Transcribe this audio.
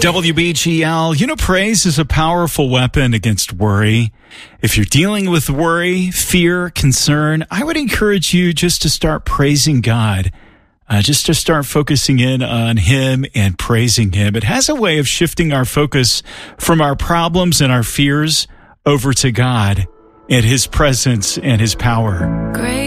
WBGL, praise is a powerful weapon against worry. If you're dealing with worry, fear, concern, I would encourage you just to start praising God, just to start focusing in on Him and praising Him. It has a way of shifting our focus from our problems and our fears over to God and His presence and His power. Great.